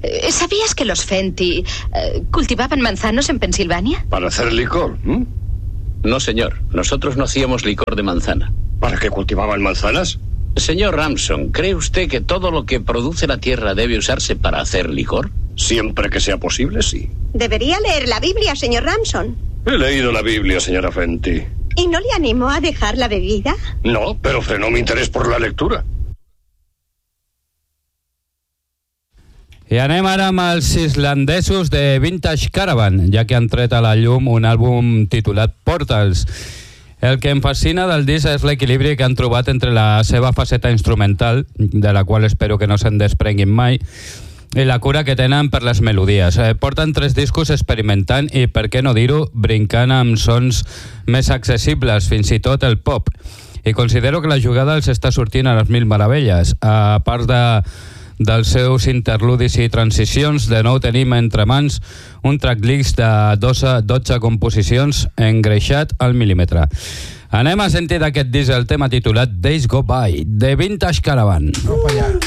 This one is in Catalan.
¿Sabías que los Fenty cultivaban manzanos en Pensilvania? ¿Para hacer licor? No, señor. Nosotros no hacíamos licor de manzana. ¿Para qué cultivaban manzanas? Señor Ramson, ¿cree usted que todo lo que produce la tierra debe usarse para hacer licor? Siempre que sea posible, sí. Debería leer la Biblia, señor Ramson. He leído la Biblia, señora Fenty. ¿Y no le animó a dejar la bebida? No, pero frenó mi interés por la lectura. I anem ara amb els islandesos de Vintage Caravan, ja que han tret a la llum un àlbum titulat Portals. El que em fascina del disc és l'equilibri que han trobat entre la seva faceta instrumental, de la qual espero que no se'n desprenguin mai, i la cura que tenen per les melodies. Porten 3 discos experimentant i, per què no dir-ho, brincant amb sons més accessibles, fins i tot el pop. I considero que la jugada els està sortint a les mil meravelles. A part dels seus interludis i transicions, de nou tenim entre mans un tracklist de 12 composicions engreixat al mil·límetre. Anem a sentir d'aquest disc el tema titulat Days Go By, de Vintage Caravan. Opa, ja.